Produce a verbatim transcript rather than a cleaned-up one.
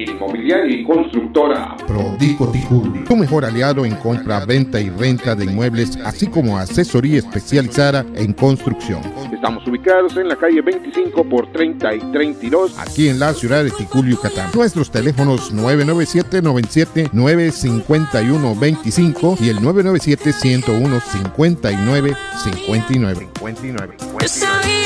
Inmobiliaria y constructora Prodico Ticuli, tu mejor aliado en compra, venta y renta de inmuebles, así como asesoría especializada en construcción. Estamos ubicados en la calle veinticinco por treinta y treinta y dos, aquí en la ciudad de Ticuli, Yucatán. Nuestros teléfonos nueve nueve siete, noventa y siete, nueve cinco uno, veinticinco y el nueve nueve siete, ciento uno, cincuenta y nueve cincuenta y nueve. Yo sabía